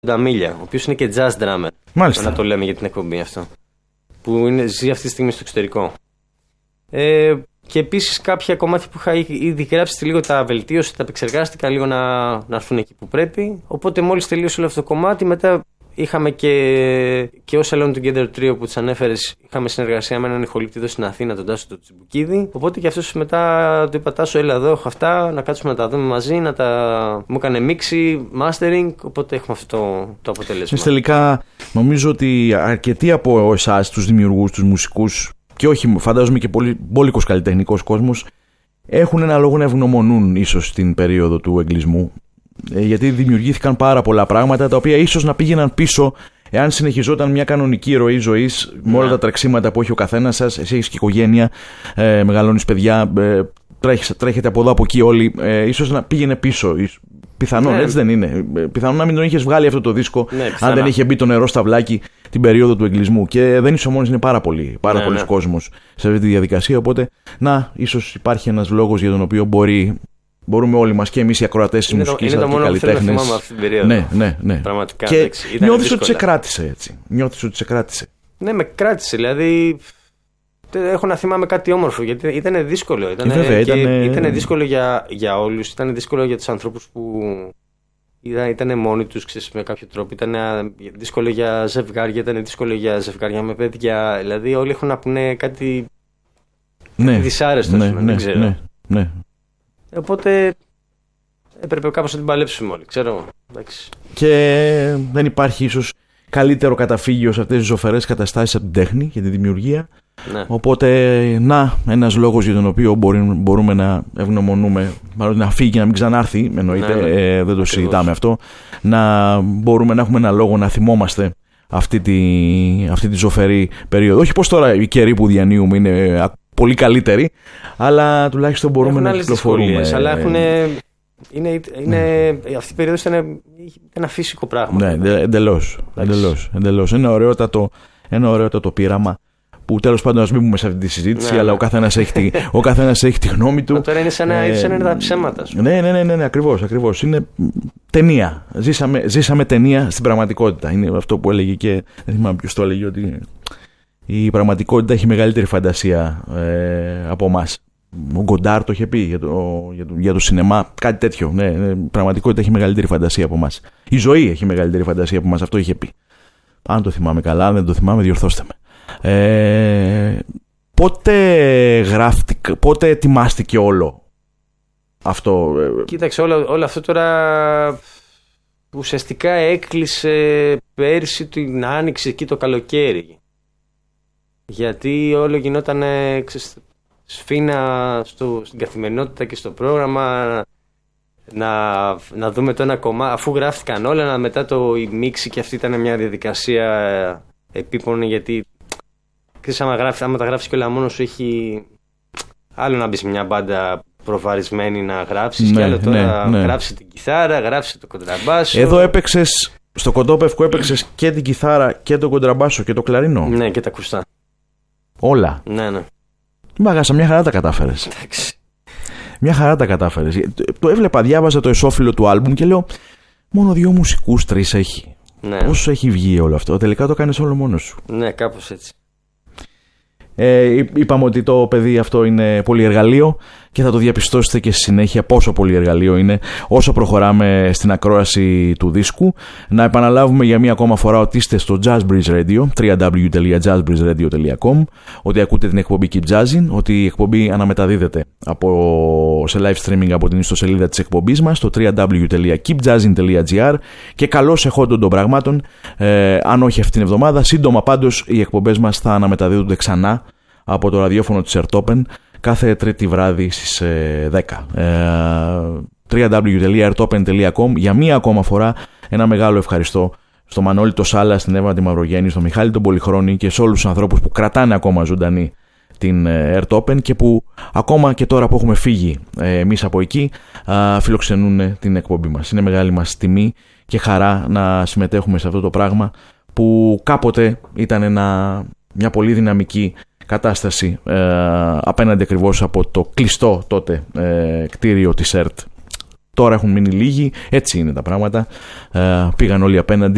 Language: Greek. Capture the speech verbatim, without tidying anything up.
Νταμίλια, ο οποίος είναι και jazz drummer. Μάλιστα. Να το λέμε για την εκπομπή αυτό. Που είναι, ζει αυτή τη στιγμή στο εξωτερικό. Ε, και επίσης κάποια κομμάτια που είχα ήδη γράψει λίγο τα βελτίωσα, τα επεξεργάστηκα λίγο να, να έρθουν εκεί που πρέπει. Οπότε μόλις τελείωσε όλο αυτό το κομμάτι, μετά είχαμε και, και ως Alone Together Trio που τους ανέφερες, είχαμε συνεργασία με έναν ηχολήπτη εδώ στην Αθήνα, τον Τάσο του Τσιμπουκίδη. Οπότε και αυτός μετά του είπα Τάσο, έλα εδώ, έχω αυτά, να κάτσουμε να τα δούμε μαζί, να τα... μου έκανε μίξη, mastering, οπότε έχουμε αυτό το, το αποτέλεσμα. Εσείς τελικά νομίζω ότι αρκετοί από εσάς, τους δημιουργούς, τους μουσικούς και όχι φαντάζομαι και πολύ μπόλικος καλλιτεχνικός κόσμος, έχουν ένα λόγο να ευγνωμονούν ίσως την περίοδο του εγκλισμού. Γιατί δημιουργήθηκαν πάρα πολλά πράγματα τα οποία ίσως να πήγαιναν πίσω εάν συνεχιζόταν μια κανονική ροή ζωής με όλα τα τρεξίματα που έχει ο καθένας σας. Εσύ έχεις και οικογένεια, ε, μεγαλώνεις παιδιά, ε, τρέχεις, τρέχετε από εδώ από εκεί όλοι. Ε, ίσως να πήγαινε πίσω. Πιθανόν, ναι. Έτσι δεν είναι. Πιθανόν να μην τον είχες βγάλει αυτό το δίσκο, ναι, αν δεν είχε μπει το νερό στα βλάκι την περίοδο του εγκλισμού. Και δεν είσαι ο μόνος, είναι πάρα πολύ, πάρα ναι, πολλοί ναι. κόσμος σε αυτή τη διαδικασία. Οπότε, να, ίσως υπάρχει ένας λόγος για τον οποίο μπορεί. Μπορούμε όλοι μας και εμείς οι ακροατές της μουσικής αλλά και οι καλλιτέχνες. Αυτή την περίοδο. Ναι, ναι, ναι. Πραγματικά. Και νιώθεις ότι σε κράτησε έτσι. Νιώθεις ότι σε κράτησε. Ναι, με κράτησε. Δηλαδή, έχω να θυμάμαι κάτι όμορφο. Γιατί ήταν δύσκολο. Ήταν, Βέβαια, ήταν... ήταν δύσκολο για, για όλους. Ήταν δύσκολο για τους ανθρώπους που ήταν, ήταν μόνοι τους, ξέρεις, με κάποιο τρόπο. Ήταν δύσκολο για ζευγάρια. Ήταν δύσκολο για ζευγάρια με παιδιά. Δηλαδή, όλοι έχουν να πούνε κάτι, ναι, κάτι δυσάρεστο. Ναι, ναι, ναι, δεν ξέρω. Ναι, ναι. Οπότε έπρεπε κάπως να την παλέψουμε όλοι, ξέρω. Εντάξει. Και δεν υπάρχει ίσως καλύτερο καταφύγιο σε αυτές τις ζωφερές καταστάσεις από την τέχνη και τη δημιουργία. Ναι. Οπότε, να, ένας λόγος για τον οποίο μπορεί, μπορούμε να ευγνωμονούμε, μάλλον να φύγει και να μην ξανάρθει, εννοείται, ναι, ναι. Ε, δεν το Ακριβώς. συζητάμε αυτό. Να μπορούμε να έχουμε ένα λόγο να θυμόμαστε αυτή τη, αυτή τη ζωφερή περίοδο. Όχι πως τώρα οι καιροί που διανύουμε είναι πολύ καλύτεροι, αλλά τουλάχιστον μπορούμε έχουν να κυκλοφορούμε. Αλλά έχουν. Είναι, είναι, ναι. Αυτή η περίοδος ήταν ένα φυσικό πράγμα. Ναι, εντελώς. Εντελώς, εντελώς. Ένα ωραιότατο, ένα ωραιότατο πείραμα που τέλος πάντων ας μην μπούμε σε αυτή τη συζήτηση, ναι, αλλά ναι. ο καθένας έχει, τη, ο καθένας έχει τη γνώμη του. Μα τώρα είναι σαν να, ε, σαν να είναι τα ψέματα σου. Ναι, ναι, ναι, ναι, ναι, ακριβώς, ακριβώς. Είναι ταινία. Ζήσαμε, ζήσαμε ταινία στην πραγματικότητα. Είναι αυτό που έλεγε και δεν θυμάμαι ποιος το έλεγε, ότι η πραγματικότητα έχει μεγαλύτερη φαντασία ε, από εμάς. Ο Γκοντάρ το είχε πει για το, για το, για το σινεμά, κάτι τέτοιο. Ναι, η πραγματικότητα έχει μεγαλύτερη φαντασία από εμάς. Η ζωή έχει μεγαλύτερη φαντασία από εμάς, αυτό είχε πει. Αν το θυμάμαι καλά, αν δεν το θυμάμαι, διορθώστε με. Ε, πότε γράφτηκε, πότε ετοιμάστηκε όλο αυτό? Κοίταξε, όλο, όλο αυτό τώρα ουσιαστικά έκλεισε πέρσι την άνοιξη εκεί το καλοκαίρι. Γιατί όλο γινόταν σφίνα στο, στην καθημερινότητα και στο πρόγραμμα, να, να δούμε το ένα κομμάτι, αφού γράφτηκαν όλα, να μετά το η μίξη, και αυτή ήταν μια διαδικασία επίπονη, γιατί ξέρεις, άμα, γράφει, άμα τα γράφεις και όλα μόνος σου, έχει άλλο να μπει σε μια μπάντα προβαρισμένη να γράψεις, ναι, και άλλο τώρα ναι, ναι. γράψει την κιθάρα, γράψει το κοντραμπάσο. Εδώ έπαιξες, στο Κοντόπευκο έπαιξες και την κιθάρα και το κοντραμπάσο και το κλαρίνο. Ναι, και τα ακουστά. Όλα. Ναι, ναι. Μάγασα, μια χαρά τα κατάφερες. Εντάξει. Μια χαρά τα κατάφερες. Το έβλεπα, διάβαζα το εσώφυλλο του άλμπουμ και λέω, μόνο δύο μουσικούς, τρεις έχει. Ναι. Πώς έχει βγει όλο αυτό? Τελικά το κάνεις όλο μόνος σου. Ναι, κάπως έτσι. Ε, είπαμε ότι το παιδί αυτό είναι πολυεργαλείο και θα το διαπιστώσετε και στη συνέχεια πόσο πολυεργαλείο είναι όσο προχωράμε στην ακρόαση του δίσκου. Να επαναλάβουμε για μία ακόμα φορά ότι είστε στο Jazz Breeze Radio, double-u double-u double-u τελεία jazz breeze radio τελεία com, ότι ακούτε την εκπομπή Keep Jazzin', ότι η εκπομπή αναμεταδίδεται από, σε live streaming από την ιστοσελίδα της εκπομπής μας, στο double-u double-u double-u τελεία keep jazzin τελεία gr, και καλώς εχόντων των πραγμάτων, ε, αν όχι αυτήν την εβδομάδα, σύντομα πάντως οι εκπομπές μας θα αναμεταδίδονται ξανά από το ραδιόφωνο της Ερτόπεν κάθε τρίτη βράδυ στις δέκα. double-u double-u double-u τελεία ερτόπεν τελεία com. Για μία ακόμα φορά ένα μεγάλο ευχαριστώ στο Μανώλη το Σάλα, στην Εύα τη Μαυρογέννη, στο Μιχάλη τον Πολυχρόνη και σε όλους τους ανθρώπους που κρατάνε ακόμα ζωντανή την Ερτόπεν και που ακόμα και τώρα που έχουμε φύγει εμείς από εκεί φιλοξενούν την εκπομπή μας. Είναι μεγάλη μας τιμή και χαρά να συμμετέχουμε σε αυτό το πράγμα που κάποτε ήταν ένα, μια πολύ δυναμική κατάσταση ε, απέναντι ακριβώς από το κλειστό τότε ε, κτίριο της ΕΡΤ. Τώρα έχουν μείνει λίγοι, έτσι είναι τα πράγματα, ε, πήγαν όλοι απέναντι.